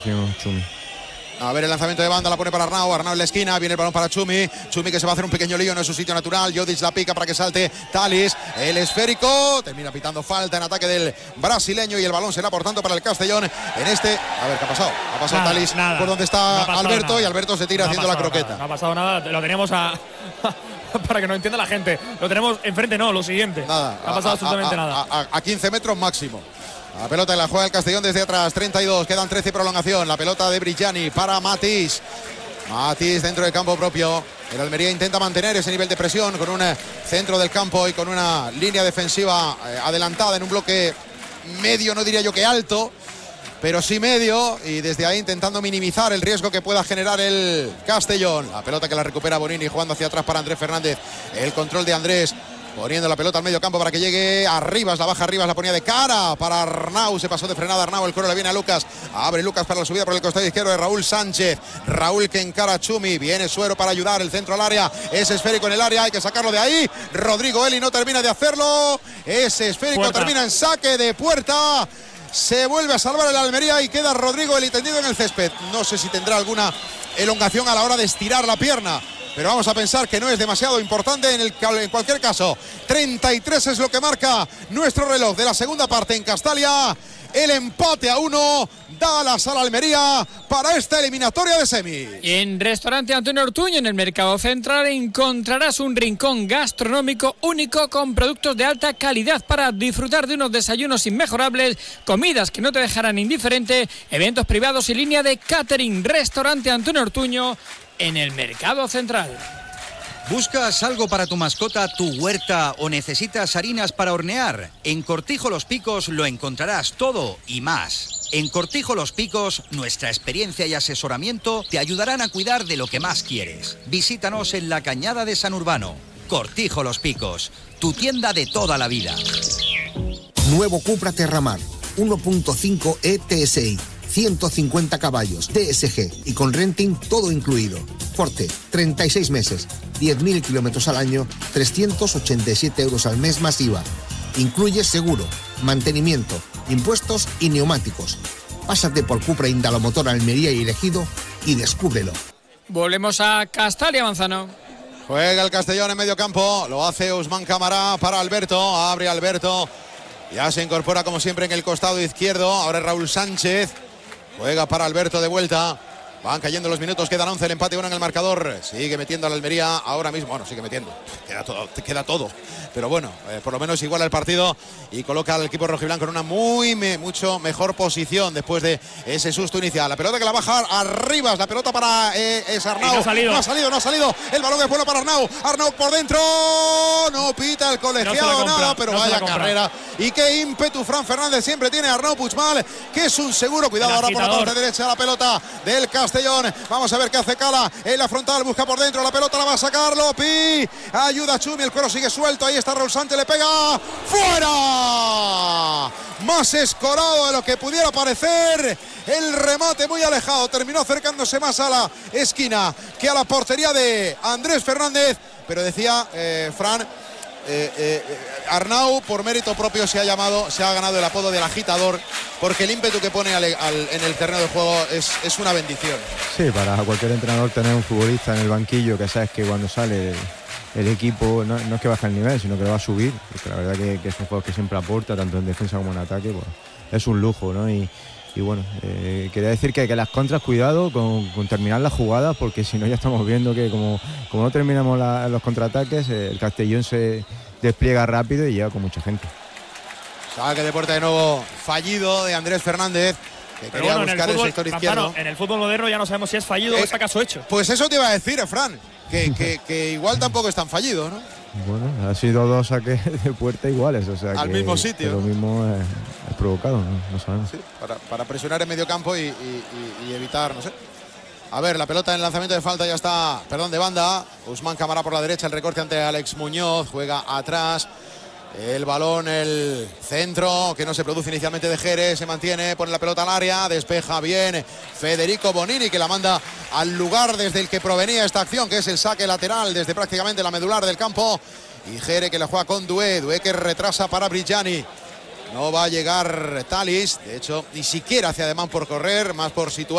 Chumi. A ver el lanzamiento de banda, la pone para Arnau, Arnau en la esquina, viene el balón para Chumi, Chumi que se va a hacer un pequeño lío, no es su sitio natural, Jodic la pica para que salte Thalys, el esférico, termina pitando falta en ataque del brasileño y el balón será por tanto para el Castellón en este, a ver qué ha pasado, Thalys por donde está Alberto y Alberto se tira haciendo la croqueta. No ha pasado nada, lo teníamos para que no entienda la gente, lo tenemos enfrente, no, lo siguiente. Nada, no ha pasado absolutamente nada. A 15 metros máximo. La pelota la juega el Castellón desde atrás, 32, quedan 13 prolongación. La pelota de Brigiani para Matís. Matís dentro del campo propio. El Almería intenta mantener ese nivel de presión con un centro del campo y con una línea defensiva adelantada en un bloque medio, no diría yo que alto, pero sí medio, y desde ahí intentando minimizar el riesgo que pueda generar el Castellón. La pelota que la recupera Bonini jugando hacia atrás para Andrés Fernández. El control de Andrés. Poniendo la pelota al medio campo para que llegue a Rivas, la baja Rivas, la ponía de cara para Arnau, se pasó de frenada Arnau, el coro le viene a Lucas, abre Lucas para la subida por el costado izquierdo de Raúl Sánchez, Raúl que encara a Chumi, viene Suero para ayudar, el centro al área, es esférico en el área, hay que sacarlo de ahí, Rodrigo Eli no termina de hacerlo, ese esférico termina en saque de puerta, se vuelve a salvar el Almería y queda Rodrigo Eli tendido en el césped, no sé si tendrá alguna elongación a la hora de estirar la pierna, pero vamos a pensar que no es demasiado importante en cualquier caso. 33 es lo que marca nuestro reloj de la segunda parte en Castalia. El empate a 1 da la sala Almería para esta eliminatoria de semi. En Restaurante Antonio Ortuño, en el Mercado Central, encontrarás un rincón gastronómico único con productos de alta calidad para disfrutar de unos desayunos inmejorables, comidas que no te dejarán indiferente, eventos privados y línea de catering. Restaurante Antonio Ortuño, en el Mercado Central. ¿Buscas algo para tu mascota, tu huerta o necesitas harinas para hornear? En Cortijo Los Picos lo encontrarás todo y más. En Cortijo Los Picos, nuestra experiencia y asesoramiento te ayudarán a cuidar de lo que más quieres. Visítanos en la Cañada de San Urbano. Cortijo Los Picos, tu tienda de toda la vida. Nuevo Cupra Terramar, 1.5 ETSI. 150 caballos, DSG y con renting todo incluido. Forte, 36 meses, 10.000 kilómetros al año, 387 euros al mes más IVA. Incluye seguro, mantenimiento, impuestos y neumáticos. Pásate por Cupra Indalomotor Almería y Ejido y descúbrelo. Volvemos a Castalia, Manzano. Juega el Castellón en medio campo, lo hace Usman Camará para Alberto, abre Alberto, ya se incorpora como siempre en el costado izquierdo, ahora Raúl Sánchez. Juega para Alberto de vuelta. Van cayendo los minutos, quedan 11, el empate 1 en el marcador. Sigue metiendo a la Almería ahora mismo. Bueno, sigue metiendo. Queda todo. Pero bueno, por lo menos iguala el partido y coloca al equipo rojiblanco en una mucho mejor posición después de ese susto inicial. La pelota que la baja arriba, la pelota para es Arnau. No ha salido. El balón es bueno para Arnau. Arnau por dentro. No pita el colegiado nada, pero vaya carrera. Y qué ímpetu Fran Fernández siempre tiene Arnau Puigmal, que es un seguro. Cuidado ahora por la parte derecha, la pelota del Castellón. Vamos a ver qué hace Cala en la frontal, busca por dentro, la pelota la va a sacar Lopi, ayuda a Chumi, el cuero sigue suelto, ahí está Raúl Sánchez, le pega, ¡fuera! Más escorado de lo que pudiera parecer, el remate muy alejado, terminó acercándose más a la esquina que a la portería de Andrés Fernández, pero decía Fran, Arnau por mérito propio se ha ganado el apodo del agitador, porque el ímpetu que pone en el terreno de juego es una bendición. Sí, para cualquier entrenador tener un futbolista en el banquillo que sabes que cuando sale el equipo no es que baja el nivel, sino que lo va a subir, porque la verdad que es un juego que siempre aporta tanto en defensa como en ataque, pues es un lujo, ¿no? Y bueno, quería decir que las contras, cuidado con terminar las jugadas, porque si no ya estamos viendo que como no terminamos los contraataques, el Castellón se despliega rápido y llega con mucha gente. Saque de puerta de nuevo fallido de Andrés Fernández, que pero quería bueno, buscar el sector izquierdo. En el fútbol moderno ya no sabemos si es fallido o es acaso hecho. Pues eso te iba a decir, Fran, que igual tampoco es tan fallido, ¿no? Bueno, ha sido 2 saques de puerta iguales, o sea, al mismo sitio. Lo mismo es provocado, no sabemos. Sí, para presionar en medio campo y evitar, no sé. A ver, la pelota en el lanzamiento de falta ya está, de banda. Usman Camará por la derecha, el recorte ante Alex Muñoz, juega atrás. El balón, el centro, que no se produce inicialmente de Jerez, se mantiene, pone la pelota al área, despeja bien Federico Bonini, que la manda al lugar desde el que provenía esta acción, que es el saque lateral, desde prácticamente la medular del campo. Y Jerez que la juega con Doué que retrasa para Brigiani. No va a llegar Thalys, de hecho, ni siquiera hace ademán por correr, más por situar.